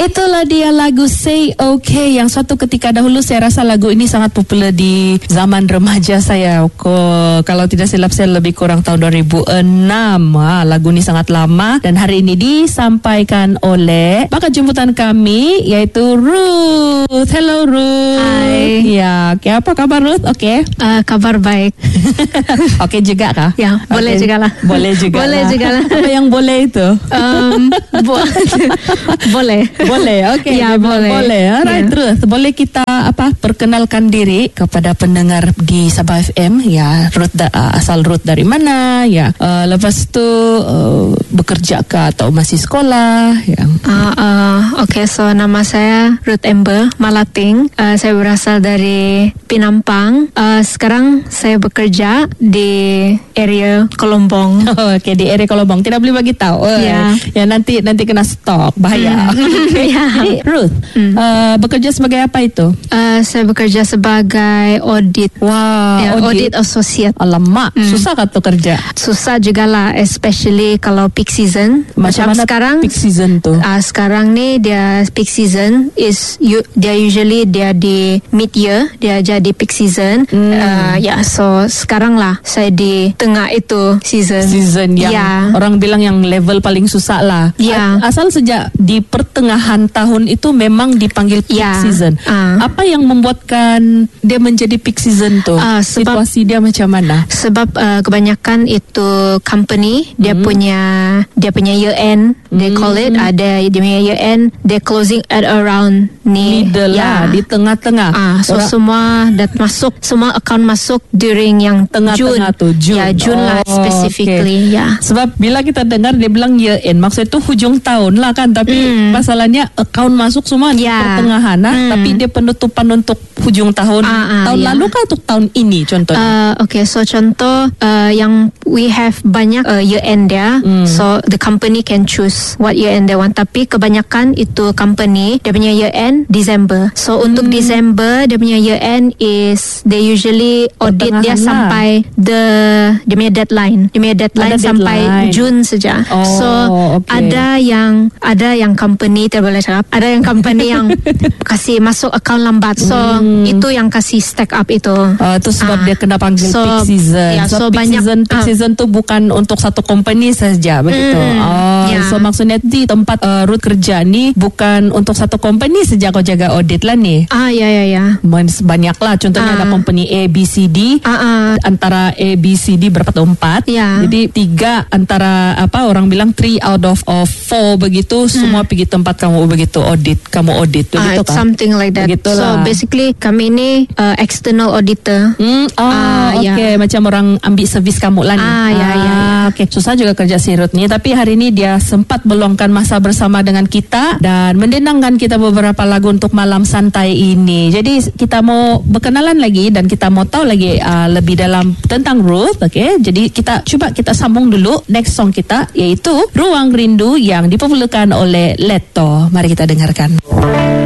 Itulah dia lagu Say Okay yang suatu ketika dahulu saya rasa lagu ini sangat popular di zaman remaja saya. Kalau tidak silap saya lebih kurang tahun 2006. Lagu ini sangat lama dan hari ini disampaikan oleh bakat jemputan kami yaitu Ruth. Hello Ruth. Hai. Ya, apa kabar Ruth? Oke. Kabar baik. Oke juga kah? Ya, boleh juga lah. Boleh juga. Boleh juga lah. Apa yang boleh itu? Boleh. Boleh, okey. Ya, boleh. Boleh. Alright, Ruth. Boleh kita perkenalkan diri kepada pendengar di Sabah FM? Ya, Ruth asal Ruth dari mana? Ya, lepas tu bekerja ke atau masih sekolah? Ya. Okay, so nama saya Ruth Amber Malating. Saya berasal dari Penampang. Sekarang saya bekerja di area Kolombong. Okey, di area Kolombong. Tidak boleh bagi tahu. Ya. Ya, nanti kena stop. Bahaya. Ya. Jadi, Ruth, bekerja sebagai apa itu? Saya bekerja sebagai audit. Wah, Ya, audit associate. Alamak, susah kan tu kerja? Susah juga lah, especially kalau peak season. Macam mana sekarang peak season tu? Sekarang ni dia peak season dia usually dia di mid year, dia jadi peak season. So sekarang lah saya di tengah itu season yang orang bilang yang level paling susah lah. Ya. Asal sejak di pertengahan tahun itu memang dipanggil peak season. Apa yang membuatkan dia menjadi peak season tu? Situasi dia macam mana? Sebab kebanyakan itu company dia punya year end, they call it, ada dia punya year end, they closing at around middle lah, di tengah-tengah. So semua semua account masuk during yang tengah-tengah tu, June. Ya, June lah specifically. Okay. Ya. Sebab bila kita dengar dia bilang year end, maksud itu hujung tahun lah kan, tapi masalahnya account masuk semua di pertengahan tapi dia penutupan untuk hujung tahun. Tahun lalu kah atau tahun ini contohnya? Okay, so contoh yang we have banyak year end dia. So the company can choose what year end they want. Tapi kebanyakan itu company dia punya year end December. So untuk December dia punya year end is they usually audit dia sampai dia punya deadline. Dia punya deadline sampai June saja. So ada yang company tak boleh cakap. Ada yang company yang kasih masuk account lambat. So itu yang kasih stack up itu. Itu sebab dia kena panggil peak season. So peak season tu bukan untuk satu company saja begitu. So maksudnya di tempat Ruth kerja ni bukan untuk satu company saja kau jaga audit lah ni. Ya. Banyak lah. Contohnya ada company A, B, C, D. Antara A, B, C, D berapa tu? 4. Jadi 3 antara orang bilang 3 out of 4 begitu. Semua pergi tempat kamu begitu audit. Kamu audit begitu kan? Something like that. Begitulah. So basically kami ni external auditor. Okay. Macam orang ambil servis kamu lah ni. Okay. Susah juga kerja si Ruth ni. Tapi hari ni dia sempat meluangkan masa bersama dengan kita dan mendenangkan kita beberapa lagu untuk malam santai ini. Jadi kita mau berkenalan lagi dan kita mau tahu lagi lebih dalam tentang Ruth. Okay. Jadi kita sambung dulu next song kita, iaitu Ruang Rindu yang dipopularkan oleh Leto. Mari kita dengarkan.